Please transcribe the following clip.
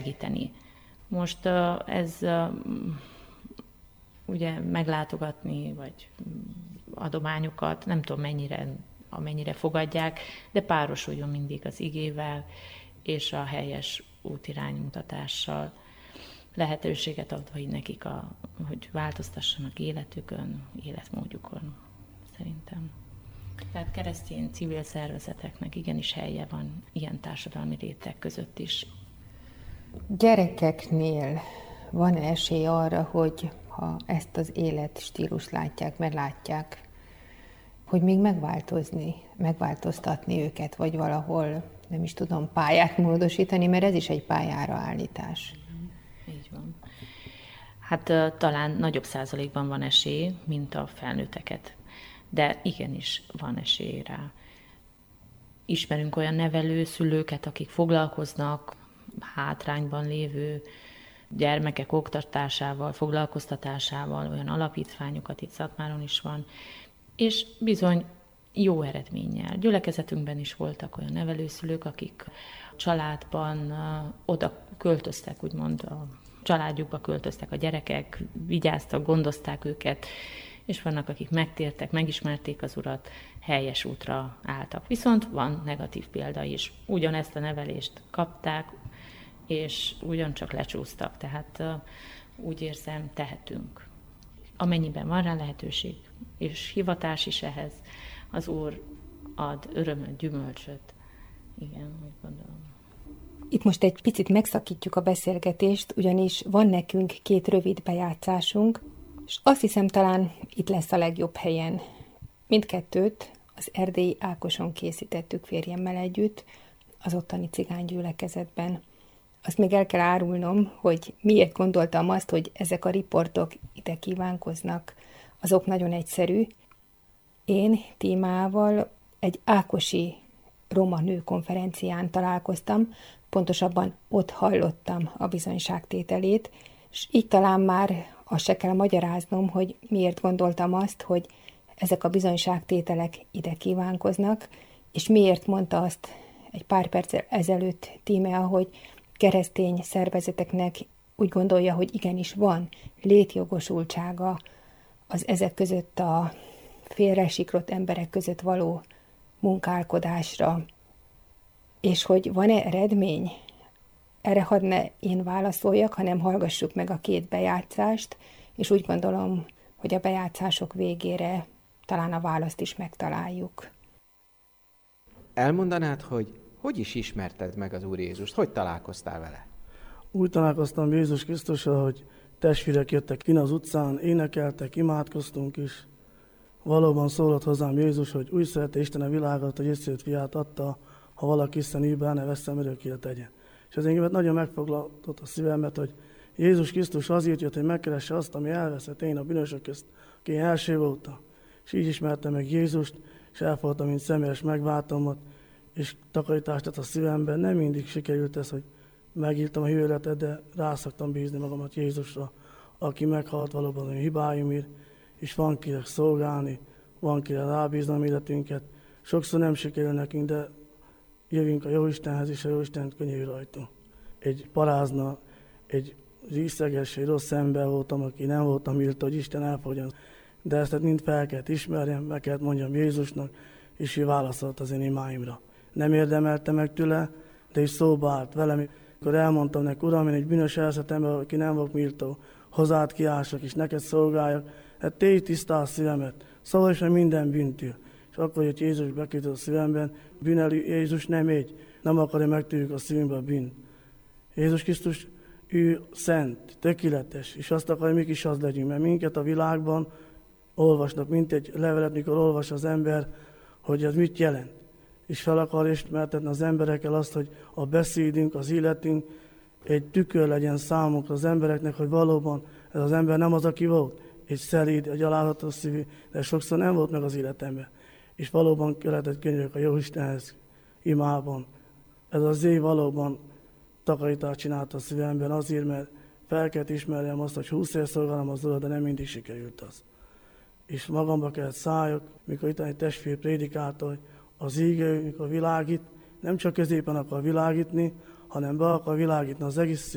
segíteni. Most ez ugye meglátogatni, vagy adományokat, nem tudom amennyire fogadják, de párosuljon mindig az igével és a helyes útiránymutatással, lehetőséget adva így nekik, hogy változtassanak életükön, életmódjukon, szerintem. Tehát keresztény civil szervezeteknek igenis helye van ilyen társadalmi réteg között is. Gyerekeknél van esély arra, hogy ha ezt az életstílust látják, meglátják, hogy még megváltoztatni őket, vagy valahol, nem is tudom, pályát módosítani, mert ez is egy pályára állítás. Így van. Hát talán nagyobb százalékban van esély, mint a felnőtteket, de igenis van esély rá. Ismerünk olyan szülőket, akik foglalkoznak hátrányban lévő gyermekek oktatásával, foglalkoztatásával, olyan alapítványokat itt Szatmáron is van, és bizony jó eredménnyel. Gyülekezetünkben is voltak olyan nevelőszülők, akik családban oda költöztek, úgymond a családjukba költöztek a gyerekek, vigyáztak, gondozták őket, és vannak, akik megtértek, megismerték az Urat, helyes útra álltak. Viszont van negatív példa is. Ugyanezt a nevelést kapták, és ugyancsak lecsúsztak. Tehát úgy érzem, tehetünk. Amennyiben van rá lehetőség, és hivatás is ehhez, az Úr ad örömöt, gyümölcsöt. Igen, úgy gondolom. Itt most egy picit megszakítjuk a beszélgetést, ugyanis van nekünk 2 rövid bejátszásunk, és azt hiszem, talán itt lesz a legjobb helyen. Mindkettőt az erdélyi Ákoson készítettük férjemmel együtt, az ottani cigánygyülekezetben. Azt még el kell árulnom, hogy miért gondoltam azt, hogy ezek a riportok ide kívánkoznak. Azok nagyon egyszerű. Én Tímával egy ákosi roma nőkonferencián találkoztam, pontosabban ott hallottam a bizonyságtételét, és így talán már azt se kell magyaráznom, hogy miért gondoltam azt, hogy ezek a bizonyságtételek ide kívánkoznak, és miért mondta azt egy pár perccel ezelőtt Tímea, hogy keresztény szervezeteknek úgy gondolja, hogy igenis van létjogosultsága az ezek között a félresiklott emberek között való munkálkodásra, és hogy van-e eredmény? Erre hadd ne én válaszoljak, hanem hallgassuk meg a 2 bejátszást, és úgy gondolom, hogy a bejátszások végére talán a választ is megtaláljuk. Elmondanád, hogy is ismerted meg az Úr Jézust? Hogy találkoztál vele? Úgy találkoztam Jézus Krisztussal, hogy testvérek jöttek ki az utcán, énekeltek, imádkoztunk is. Valóban szólott hozzám Jézus, hogy úgy szerette Isten a világot, hogy egyszülött fiát adta, ha valaki Isten hívbe, ne veszem, örökké tegye. És ez engem nagyon megfoglaltott a szívemet, hogy Jézus Krisztus azért jött, hogy megkeresse azt, ami elveszett én a bűnösök közt, aki én első voltam. És így ismertem meg Jézust, és elfogadtam, mint személyes megváltomot, és takarítást tett a szívemben. Nem mindig sikerült ez, hogy megírtam a hűveletet, de rászoktam bízni magamat Jézusra, aki meghalt valóban a hibáimért, és van kinek szolgálni, van kire rábízni a életünket. Sokszor nem sikerül nekünk, de jövünk a Jóistenhez, és a Jóisten könyörű rajtunk. Egy parázna, egy részeges, egy rossz ember voltam, aki nem voltam méltó, hogy Isten elfogjon. De ezt mind fel kellett ismerjem, meg kellett mondjam Jézusnak, és ő válaszolt az én imáimra. Nem érdemelte meg tőle, de is szóba állt velem. Akkor elmondtam neki, Uram, én egy bűnös elszett ember, aki nem volt méltó, hozzád kiálsak, és neked szolgáljak. Hát tégy tisztál a szívemet, szabadíts meg minden bűntől. És akkor jött Jézus beküldött a szívemben, bűnelő Jézus nem égy, nem akarja megtűrjük a szívünkbe a bűnt. Jézus Krisztus, ő szent, tökéletes, és azt akarja, mi is az legyünk, mert minket a világban olvasnak, mint egy levelet, mikor olvas az ember, hogy ez mit jelent. És fel akar ismertetni az emberekkel azt, hogy a beszédünk, az életünk egy tükör legyen számunkra az embereknek, hogy valóban ez az ember nem az, aki volt, egy szelíd, egy alázatos szívű, de sokszor nem volt meg az életemben. És valóban lehetett könyörök a Jóistenhez imában. Ez az év valóban takarítást csinált a szívemben azért, mert fel kellett ismerjem azt, hogy 20 év szolgálom az Urat, de nem mindig sikerült az. És magamba kellett szálljak, mikor itt egy testvér prédikálta, hogy az íge, mikor világít, nem csak középen akar világítni, hanem be akar világítni az egész